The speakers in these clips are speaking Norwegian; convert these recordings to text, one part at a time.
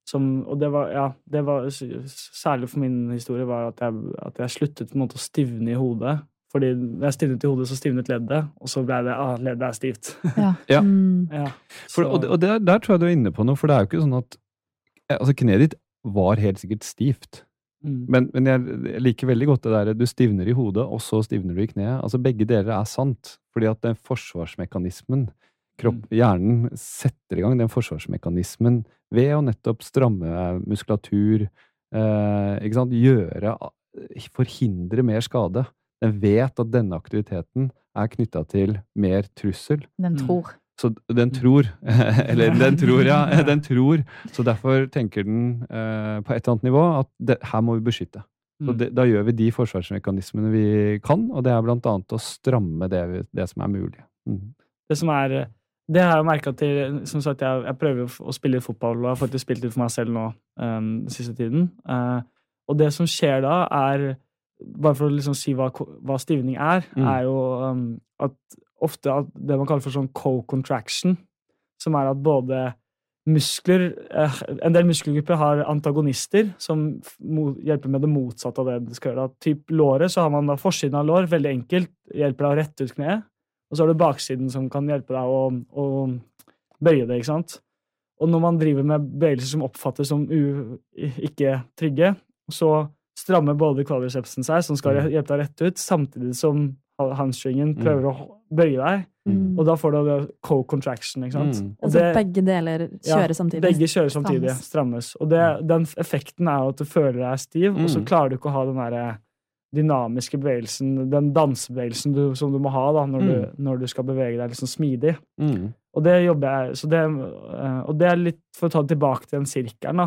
Og det var særlig for min historie var at jeg sluttet på en måte å stivne i hodet. Fordi når jeg stivnet i hodet, så stivnet leddet, og så ble det, leddet stivt. Ja. Ja. Og der tror jeg du inne på noe, for det jo ikke sånn at altså kneet ditt var helt sikkert stivt. Men jeg liker veldig godt det der, du stivner i hodet, og så stivner du i kneet. Altså begge deler sant, fordi at den forsvarsmekanismen, hjernen setter i gang den forsvarsmekanismen ved å nettopp stramme muskulatur, ikke sant, forhindre mer skade. Den vet at denne aktiviteten knyttet til mer trussel. Den tror. Så den tror, eller den tror, den tror. Så derfor tenker den på et eller annet nivå at her må vi beskytte. Så da gjør vi de forsvarsmekanismene vi kan, og det blant annet å stramme det som mulig. Det har jeg merket til, som sagt, jeg prøver å spille fotball, og jeg har faktisk spilt litt for meg selv nå den siste tiden. Og det som skjer da bare for å liksom si hva stivning jo at ofte at det man kaller for sånn co-contraction, som at både muskler, en del muskelgrupper har antagonister som hjelper med det motsatte av det du skal gjøre. Typ låret, så har man da forsiden av lår, veldig enkelt, hjelper deg å rette ut kneet, og så har du baksiden som kan hjelpe deg å bøye det, ikke sant? Og når man driver med bevegelser som oppfattes som ikke trygge, så strammer både quadricepsen seg, som skal hjelpe deg rett ut, samtidig som hamstringen prøver å bøye deg, og da får du co-contraction, ikke sant? Altså begge deler kjører samtidig. Begge kjører samtidig, strammes. Og den effekten at du føler deg stiv, og så klarer du ikke å ha den der dynamiske bevegelsen, den dansebevegelsen som du må ha da, når du skal bevege deg liksom smidig. Og det jobber jeg, og det litt for å ta det tilbake til den sirkelen da,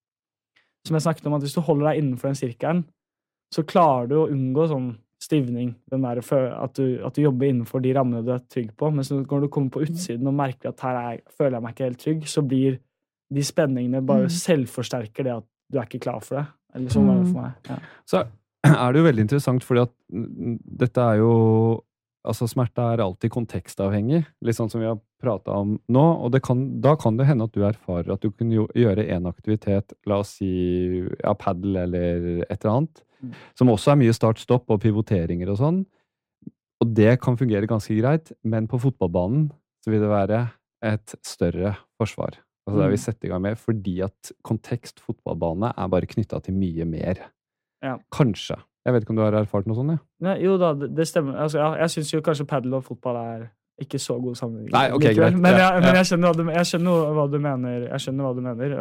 som jeg snakket om, at hvis du holder deg innenfor den sirkelen, så klarer du å unngå sånn stivning, den der, at du jobber innenfor de rammene du trygg på, men når du kommer på utsiden og merker at her føler jeg meg ikke helt trygg, så blir de spenningene bare selvforsterker det at du ikke klar for det. Eller sånn var det for meg. Ja. Så det jo veldig interessant, fordi at dette jo altså smerte alltid kontekstavhengig, litt sånn som vi har pratet om nå, og da kan det hende at du erfarer at du kan gjøre en aktivitet, la oss si paddle eller et eller annet, som også mye start-stopp og pivoteringer og sånn, og det kan fungere ganske greit, men på fotballbanen så vil det være et større forsvar. Altså det vi setter i gang med, fordi at kontekst fotballbane bare knyttet til mye mer. Ja. Kanskje. Jeg vet ikke om du har erfart noe sånt, ja? Nei, jo da, det stemmer. Altså, jeg synes jo kanskje paddle og fotball ikke så god sammenheng. Nei, ok, greit. Men jeg skjønner hva du mener. Jeg skjønner hva du mener.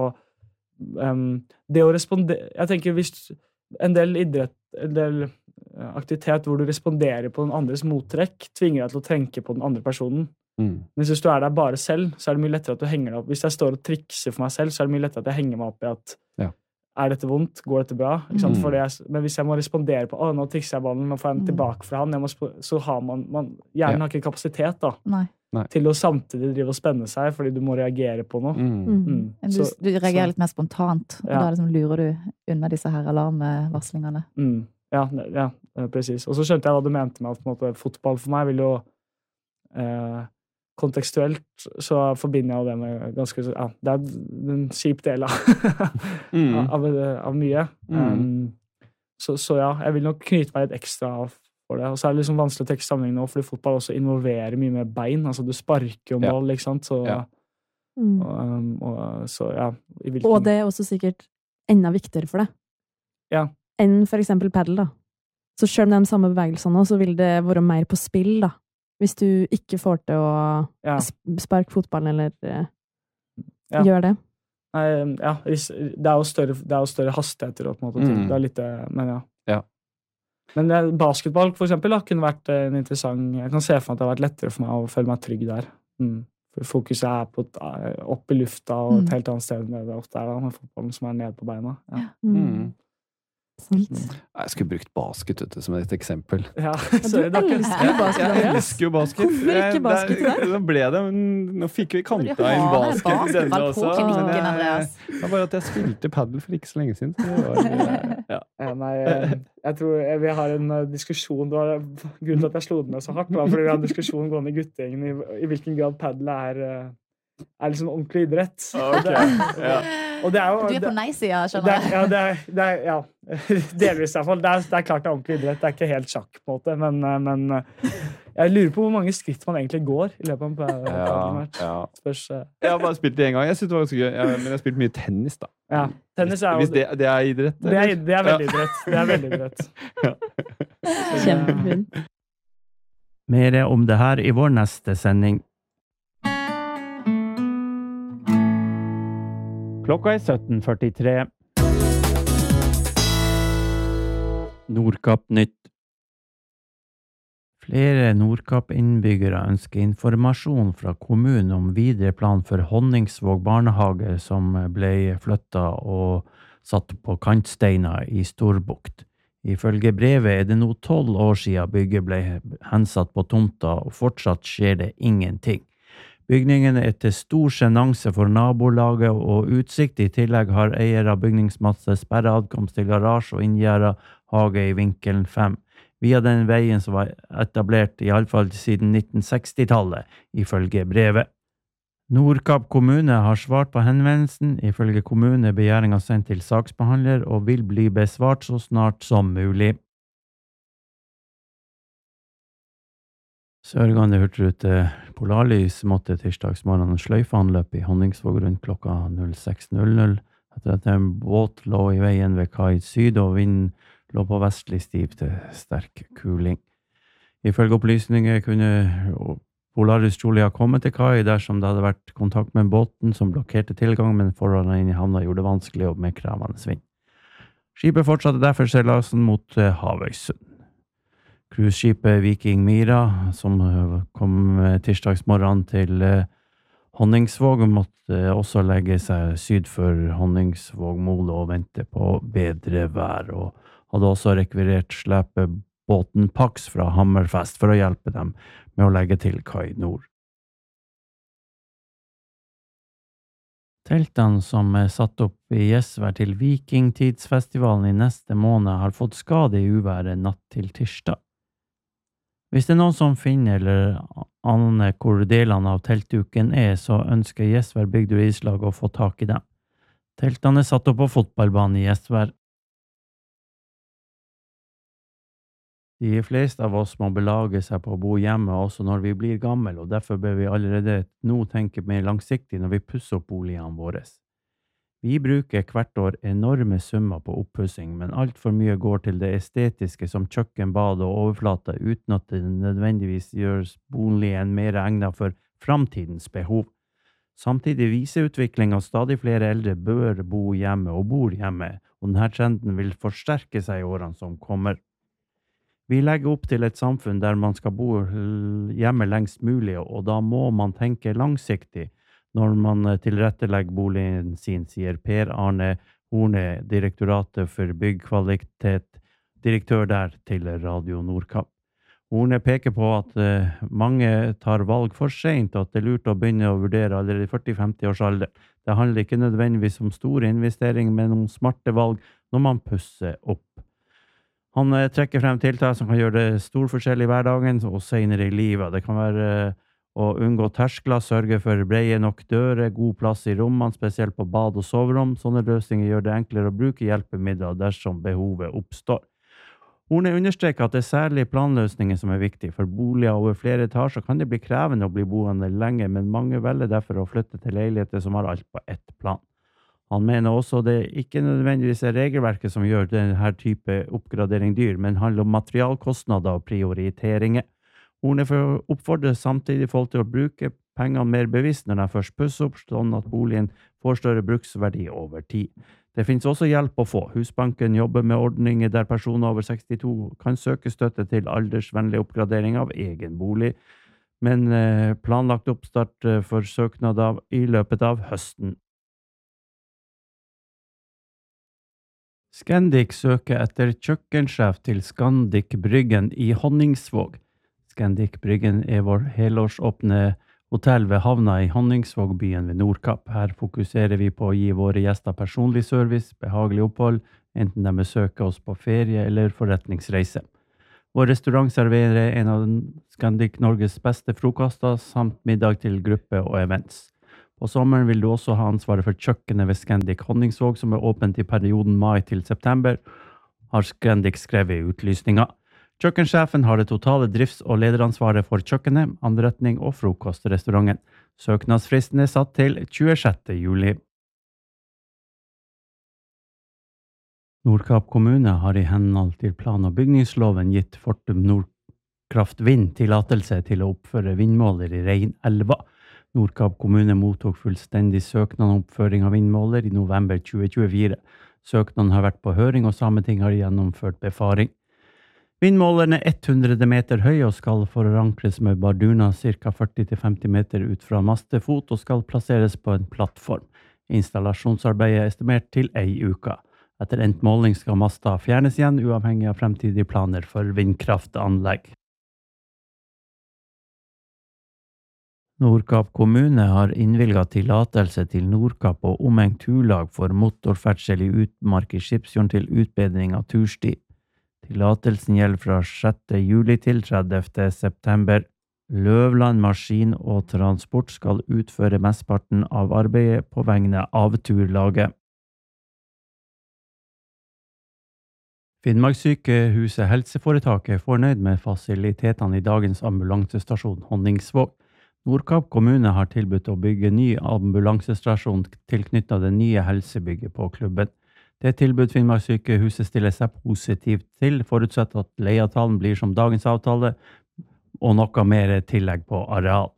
Og det å respondere... Jeg tenker hvis en del idrett, en del aktivitet hvor du responderer på den andres mottrekk, tvinger deg til å tenke på den andre personen. Men hvis du der bare selv, så det mye lettere at du henger deg opp. Hvis jeg står og trikser for meg selv, så det mye lettere at jeg henger meg opp i at dette vondt? Går dette bra? Ikke sant? Men hvis jeg må respondere på nå trikser jeg ballen, nå får jeg den tilbake fra han, så har hjernen har ikke kapasitet da, til å samtidig drive og spenne seg, fordi du må reagere på noe. Du reagerer litt mer spontant, og da liksom lurer du unna disse her alarmvarslingene. Ja, precis. Og så skjønte jeg hva du mente med at på en måte, fotball for meg vil jo kontekstuelt så forbinder jeg det med ganske det en kjip del av mye. Så jeg vil nok knyte meg litt ekstra for det. Og så det liksom vanskelig å trekke sammenheng nå, fordi fotball også involverer mye med bein. Altså du sparker jo mål, ikke sant? Så, og det også sikkert enda viktigere for deg. Enn for eksempel paddle, da. Så selv om det de samme bevegelsene, så vil det være mer på spill, da. Hvis du ikke får til å sparke fotballen eller gjøre det. Nei, det jo større hastigheter på en måte til. Det litt, men Men basketball for eksempel kunne vært en interessant, jeg kan se for meg at det har vært lettere for meg å føle meg trygg der. For fokuset på opp i lufta og et helt annet sted enn det ofte da, med fotballen som nede på beina. Jeg skulle brukt basket som et eksempel. Ja, du elsker jo basket. Jeg elsker jo basket. Hvorfor ikke basket i det? Nå fikk vi kanta inn basket i denne også. Det var bare at jeg spilte paddle for ikke så lenge siden. Jeg tror vi har en diskusjon, det var grunnen til at jeg slo den så hardt, fordi vi har en diskusjon gående i guttegjengen i hvilken grad paddle liksom ordentlig idrett. Og det jo, du på nei-siden, skjønner jeg. Ja, delvis i hvert fall. Det klart det ordentlig idrett. Det ikke helt sjakk, på en måte, men jeg lurer på hvor mange skritt man egentlig går i løpet av en padelmatch. Spørs. Jeg har bare spilt det en gang. Jeg synes det var ganske gøy, men jeg har spilt mye tennis, da. Ja, tennis Hvis det idrett? Det er veldig idrett. Det er veldig idrett. Kjempefint. Mer om det her i vår neste sending. Klokka 17:43. Nordkapp-nytt. Flere Nordkapp-innbyggere ønsker informasjon fra kommunen om videre plan for Honningsvåg barnehage som ble flyttet og satt på kantsteiner i Storbukt. Ifølge brevet det nå 12 år siden bygget ble hensatt på tomta, og fortsatt skjer det ingenting. Bygningen til stor sjenanse for nabolaget og utsikt. I tillegg har eier av bygningsmasse sperret adkomst til garasje og inngjerdet hage i vinkelen 5, via den veien som var etablert i alle fall siden 1960-tallet, ifølge brevet. Nordkapp kommune har svart på henvendelsen. Ifølge kommune begjæringen sendt til saksbehandler og vil bli besvart så snart som mulig. Sørgande hurtigrute Polarlys måtte tirsdagsmorgen sløyfeanløp i Honningsvåg rundt klokka 06:00 etter at en båt lå i veien ved kai syd og vinden lå på vestlig stiv til sterk kuling. Ifølge opplysninger kunne Polarlys trolig ha kommet til kai dersom det hadde vært kontakt med båten som blokkerte tilgang, men forholdene inne i havna gjorde det vanskelig og med krevende vind. Skipet fortsatte derfor seilasen mot Havøysund. Cruiseskipet Viking Mira, som kom tirsdagsmorgen til Honningsvåg, måtte også legge seg syd for Honningsvåg-målet og vente på bedre vær, og hadde også rekvirert slepebåten Pax fra Hammerfest for å hjelpe dem med å legge til kai nord. Teltene som satt opp i Gjesvær til Vikingtidsfestivalen i neste måned har fått skade i uværet natt til tirsdag. Hvis det noen som finner eller aner hvor delene av teltduken så ønsker Gjesvær bygd- og islag å få tak i dem. Teltene satt opp på fotballbanen i Gjesvær. De fleste av oss må belage seg på å bo hjemme også når vi blir gamle, og derfor bør vi allerede nå tenke mer langsiktig når vi pusser opp boligene våre. Vi bruker hvert år enorme summer på oppussing, men alt for mye går til det estetiske som kjøkken, bad og overflate, uten at det nødvendigvis gjøres boligen mer egnet for framtidens behov. Samtidig viser utviklingen at stadig flere eldre bør bo hjemme og bor hjemme, og denne trenden vil forsterke seg i årene som kommer. Vi legger opp til et samfunn der man skal bo hjemme lengst mulig, og da må man tenke langsiktig når man tilrettelegger boligen sin, sier Per Arne Horne, Direktoratet for byggkvalitet, direktør der til Radio Nordkapp. Horne peker på at mange tar valg for sent, og at det lurt å begynne å vurdere allerede i 40-50 års alder. Det handler ikke nødvendigvis om store investeringer, men om smarte valg når man pusser opp. Han trekker frem tiltak som kan gjøre det stor forskjell i hverdagen og senere i livet. Det kan være å unngå terskler, sørge for breie nok dører, god plass i rommene, spesielt på bad og soverom. Sånne løsninger gjør det enklere å bruke hjelpemidler dersom behovet oppstår. Horne understreker at det særlig planløsninger som viktig. For boliger over flere etasjer kan det bli krevende å bli boende lenge, men mange velger derfor å flytte til leiligheter som har alt på ett plan. Han mener også det ikke nødvendigvis regelverket som gjør denne type oppgradering dyr, men handler om materialkostnader og prioriteringer. Horne oppfordrer samtidig folk til å bruke pengene mer bevisst når de først pusser opp, sånn at boligen får større bruksverdi over tid. Det finnes også hjelp å få. Husbanken jobber med ordninger der personer over 62 kan søke støtte til aldersvennlig oppgradering av egen bolig, men planlagt oppstart for søknader i løpet av høsten. Scandic søker etter kjøkkensjef til Scandic Bryggen i Honningsvåg. Scandic Bryggen vår helårsåpne hotell ved havna i Honningsvågbyen ved Nordkapp. Her fokuserer vi på å gi våre gjester personlig service, behagelig opphold, enten de besøker oss på ferie eller forretningsreise. Vår restaurant serverer en av Scandic Norges beste frokoster, samt middag til gruppe og events. På sommeren vil du også ha ansvaret for kjøkkenet ved Scandic Honningsvåg, som åpent i perioden mai til september, har Scandic skrevet i utlysninga. Kjøkkensjefen har det totale drifts- og lederansvaret for kjøkkenet, anretning og frokostrestauranten. Søknadsfristen satt til 26. juli. Nordkapp kommune har i henhold til plan- og bygningsloven gitt Fortum Nordkraft Vind tillatelse til å oppføre vindmåler i Reinelva. Nordkapp kommune mottok fullstendig søknad om oppføring av vindmåler i november 2024. Søknaden har vært på høring, og Sametinget har gjennomført befaring. Vindmålerne er 100 meter høye og skal forankres med barduna ca. 40-50 meter ut fra mastefot og skal plasseres på en plattform. Installasjonsarbeidet er estimert til 1 uke. Etter endt måling skal masta fjernes igjen, uavhengig av fremtidige planer for vindkraftanlegg. Nordkapp kommune har innvilget tillatelse til Nordkapp og omegn turlag for motorferdsel i utmark i Skipsfjorden til utbedring av tursti. Tillatelsen gjelder fra 6. juli til 30. september. Løvland Maskin og Transport skal utføre mesteparten av arbeidet på vegne av turlaget. Finnmarkssykehuset helseforetaket er fornøyd med fasilitetene i dagens ambulansestasjon Honningsvåg. Nordkapp kommune har tilbudt å bygge ny ambulansestasjon tilknyttet det nye helsebygget på klubben. Det tilbud Finnmarkssykehuset stiller seg positivt til, forutsatt at leieavtalen blir som dagens avtale, og noe mer tillegg på areal.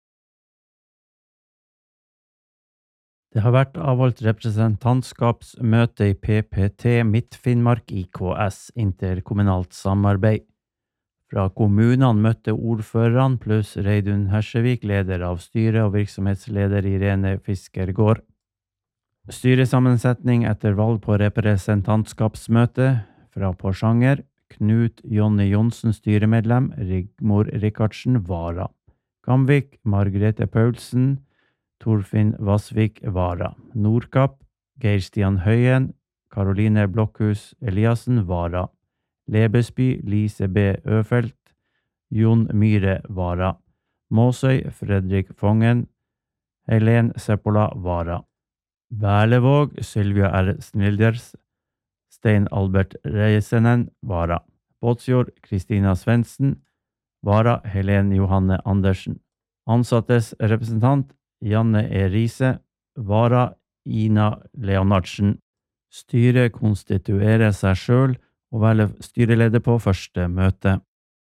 Det har vært avholdt representantskapsmøte i PPT Midt-Finnmark IKS, interkommunalt samarbeid. Fra kommunene møtte ordførerne pluss Reidun Hersevik, leder av styret og virksomhetsleder Irene Fiskergård. Styresammensetning etter valg på representantskapsmøte fra Porsanger, Knut Jonny Jonsen styremedlem, Rigmor Rikardsen vara. Gamvik, Margrethe Paulsen, Torfinn Vassvik vara. Nordkapp, Geir Stian Høyen, Karoline Blokkhus Eliassen vara. Lebesby, Lise B. Øfeldt, Jon Myhre vara. Måsøy, Fredrik Fongen, Helen Seppola vara. Berlevåg, Sylvia R. Snilders, Stein Albert Reisenen vara. Båtsfjord, Kristina Svendsen vara. Helen Johanne Andersen. Ansattes representant, Janne E. Riise vara. Ina Leonardsen. Styret konstituerer seg selv og velger styreleder på første møte.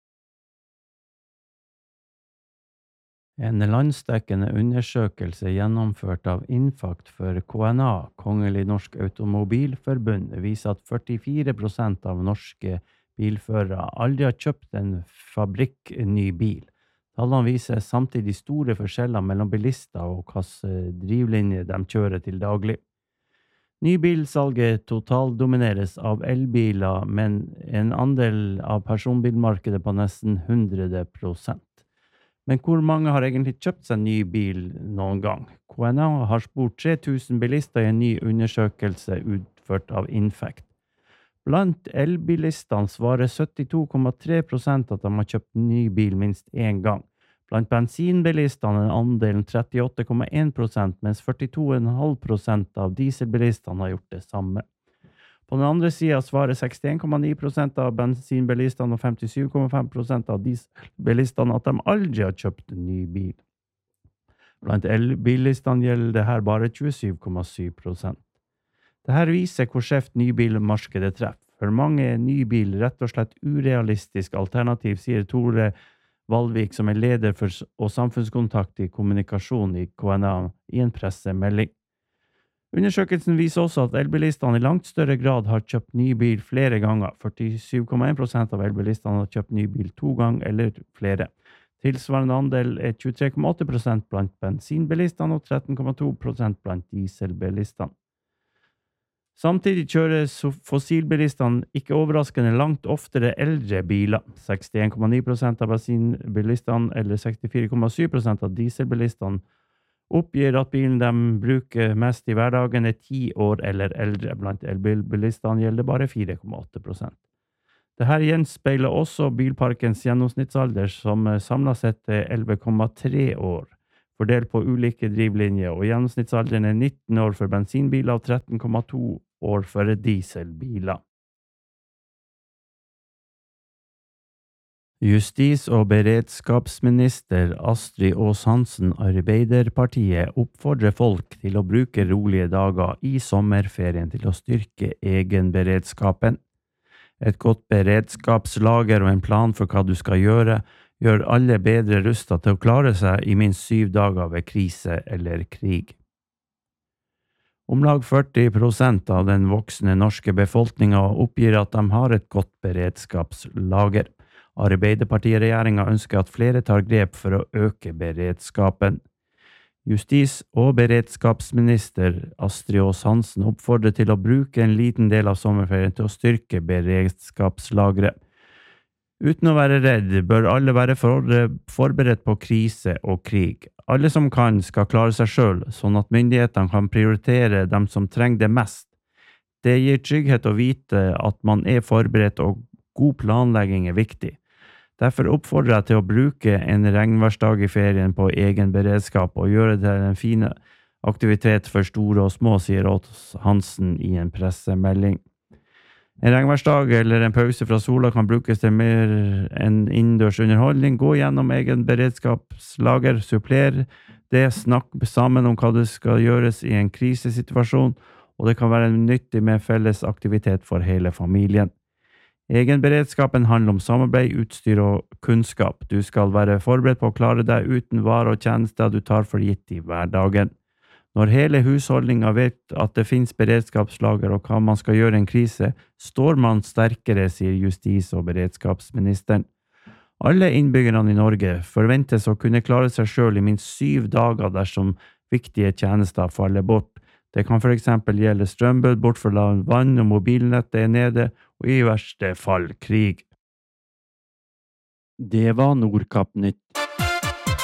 En landsdekkende undersøkelse gjennomført av Infact for KNA, Kongelig Norsk Automobilforbund, viser at 44% av norske bilførere aldri har kjøpt en fabrikkny bil. Tallene viser samtidig store forskjeller mellom bilister og hvilke drivlinjer de kjører til daglig. Nybilsalget totaldomineres av elbiler, men en andel av personbilmarkedet på nesten 100%. Men hvor mange har egentlig kjøpt seg ny bil noen gang? KNA har spurt 3000 bilister i en ny undersøkelse utført av Infact. Blant elbilistene svarer 72,3% at de har kjøpt ny bil minst én gang. Blant bensinbilistene er andelen 38,1%, mens 42,5% av dieselbilistene har gjort det samme. På den andre siden svarer 61,9% av bensinbilistene og 57,5% av dieselbilistene at de aldri har kjøpt en ny bil. Blant elbilistene gjelder det her bare 27,7%. Dette viser hvor skjevt nybilmarkedet treffer. For mange er nybil rett og slett urealistisk alternativ, sier Tore Valvik, som er leder for og samfunnskontakt i kommunikasjon i KNA, i en pressemelding. Undersøkelsen viser også at elbilistene i langt større grad har kjøpt ny bil flere ganger. 47,1% av elbilistene har kjøpt ny bil 2 ganger eller flere. Tilsvarende andel er 23,8% blant bensinbilistene og 13,2% blant dieselbilistene. Samtidig kjører fossilbilistene ikke overraskende langt oftere eldre biler. 61,9% av bensinbilistene eller 64,7% av dieselbilistene oppgir at bilen de bruker mest i hverdagen er 10 år eller eldre. Blant elbilbilistene gjelder bare 4,8%. Dette gjenspeiler også bilparkens gjennomsnittsalder, som samlet sett er 11,3 år. fordelt på ulike drivlinjer, og gjennomsnittsalderen 19 år for bensinbiler og 13,2 år for dieselbiler. Justis- og beredskapsminister Astrid Aas Hansen, Arbeiderpartiet, oppfordrer folk til å bruke rolige dager i sommerferien til å styrke egenberedskapen. Et godt beredskapslager og en plan for hva du skal gjøre alle bedre rustet til å klare seg i minst 7 dager ved krise eller krig. Om lag 40% av den voksne norske befolkningen oppgir at de har et godt beredskapslager. Arbeiderpartiregjeringen ønsker at flere tar grep for å øke beredskapen. Justis- og beredskapsminister Astrid Aas Hansen oppfordrer til å bruke en liten del av sommerferien til å styrke beredskapslageret. Uten å være redd bør alle være forberedt på krise og krig. Alle som kan skal klare seg selv, sånn at myndighetene kan prioritere dem som trenger det mest. Det gir trygghet å vite at man er forberedt, og god planlegging er viktig. Derfor oppfordrer jeg til å bruke en regnværsdag i ferien på egen beredskap og gjøre det til en fin aktivitet for store og små, sier Aas Hansen i en pressemelding. En regnværsdag eller en pause fra sola kan brukes til mer enn innendørs underholdning. Gå gjennom egen beredskapslager, suppler det, snakk sammen om hva det skal gjøres i en krisesituasjon, og det kan være nyttig med felles aktivitet for hele familien. Egenberedskapen handler om samarbeid, utstyr og kunnskap. Du skal være forberedt på å klare deg uten varer og tjenester du tar for gitt i hverdagen. Når hele husholdningen vet at det finnes beredskapslager og hva man skal gjøre i en krise, står man sterkere, sier justis- og beredskapsministeren. Alle innbyggerne i Norge forventes å kunne klare seg selv i minst 7 dager dersom viktige tjenester faller bort. Det kan for eksempel gjelde strømbrudd, bortfall av vann og mobilnettet er nede, og i verste fall krig. Det var Nordkapp Nytt.